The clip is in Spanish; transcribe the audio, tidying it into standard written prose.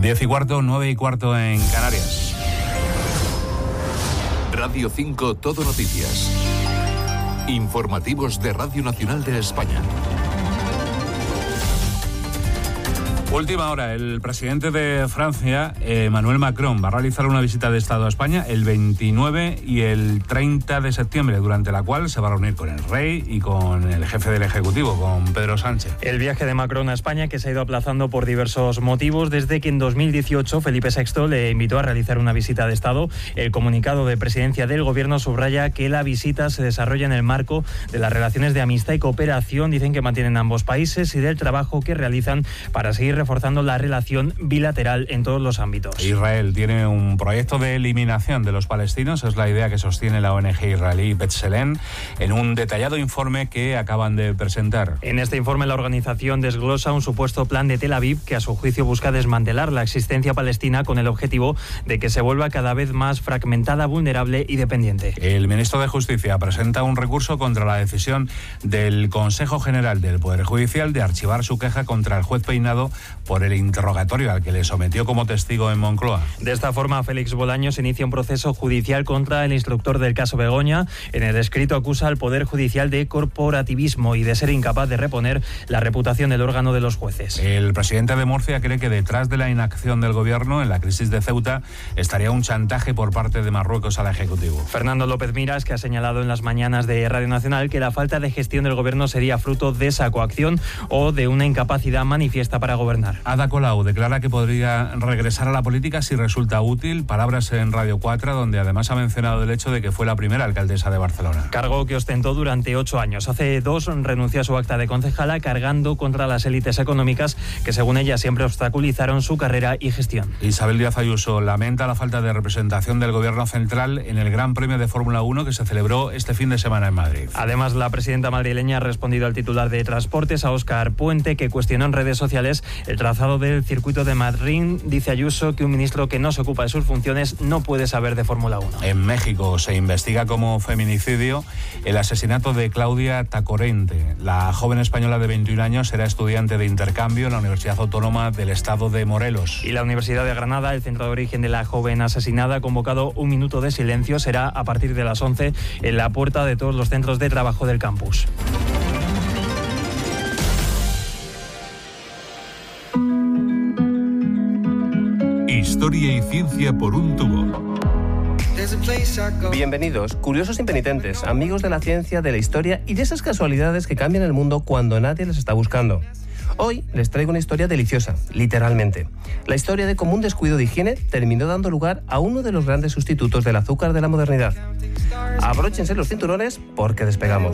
10:15, 9:15 en Canarias. Radio 5 Todo Noticias. Informativos de Radio Nacional de España. Última hora, el presidente de Francia, Emmanuel Macron, va a realizar una visita de Estado a España el 29 y el 30 de septiembre, durante la cual se va a reunir con el rey y con el jefe del Ejecutivo, con Pedro Sánchez. El viaje de Macron a España, que se ha ido aplazando por diversos motivos, desde que en 2018 Felipe VI le invitó a realizar una visita de Estado. El comunicado de presidencia del Gobierno subraya que la visita se desarrolla en el marco de las relaciones de amistad y cooperación, dicen, que mantienen ambos países, y del trabajo que realizan para seguir reforzando la relación bilateral en todos los ámbitos. Israel tiene un proyecto de eliminación de los palestinos, es la idea que sostiene la ONG israelí B'Tselem en un detallado informe que acaban de presentar. En este informe la organización desglosa un supuesto plan de Tel Aviv que a su juicio busca desmantelar la existencia palestina con el objetivo de que se vuelva cada vez más fragmentada, vulnerable y dependiente. El ministro de Justicia presenta un recurso contra la decisión del Consejo General del Poder Judicial de archivar su queja contra el juez Peinado por el interrogatorio al que le sometió como testigo en Moncloa. De esta forma, Félix Bolaños inicia un proceso judicial contra el instructor del caso Begoña. En el escrito acusa al Poder Judicial de corporativismo y de ser incapaz de reponer la reputación del órgano de los jueces. El presidente de Murcia cree que detrás de la inacción del gobierno en la crisis de Ceuta estaría un chantaje por parte de Marruecos al Ejecutivo. Fernando López Miras, que ha señalado en las mañanas de Radio Nacional que la falta de gestión del gobierno sería fruto de esa coacción o de una incapacidad manifiesta para gobernar. Ada Colau declara que podría regresar a la política si resulta útil. Palabras en Radio 4, donde además ha mencionado el hecho de que fue la primera alcaldesa de Barcelona. Cargo que ostentó durante 8 años. Hace 2 renunció a su acta de concejala, cargando contra las élites económicas que, según ella, siempre obstaculizaron su carrera y gestión. Isabel Díaz Ayuso lamenta la falta de representación del Gobierno central en el Gran Premio de Fórmula 1 que se celebró este fin de semana en Madrid. Además, la presidenta madrileña ha respondido al titular de Transportes, a Óscar Puente, que cuestionó en redes sociales el trazado del circuito de Madrid. Dice Ayuso que un ministro que no se ocupa de sus funciones no puede saber de Fórmula 1. En México se investiga como feminicidio el asesinato de Claudia Tacorente. La joven española de 21 años era estudiante de intercambio en la Universidad Autónoma del Estado de Morelos. Y la Universidad de Granada, el centro de origen de la joven asesinada, ha convocado un minuto de silencio. Será a partir de las 11 en la puerta de todos los centros de trabajo del campus. Historia y ciencia por un tubo. Bienvenidos, curiosos impenitentes, amigos de la ciencia, de la historia y de esas casualidades que cambian el mundo cuando nadie les está buscando. Hoy les traigo una historia deliciosa, literalmente. La historia de cómo un descuido de higiene terminó dando lugar a uno de los grandes sustitutos del azúcar de la modernidad. Abróchense los cinturones porque despegamos.